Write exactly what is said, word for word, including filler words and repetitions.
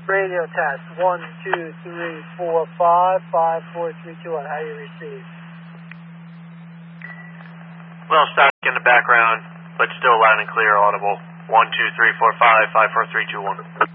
Radio test, one, two, three, four, five, five, four, three, two, one. How do you receive? Little static in the background, but still loud and clear, audible. one, two, three, four, five, five, four, three, two, one.